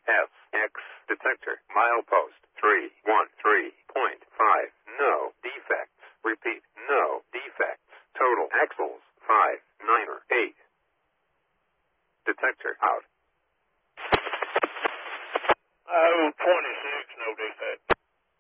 SX detector. Milepost 313.5. No defects. Repeat, no defects. Total axles 598. Detector out. 26, no defect.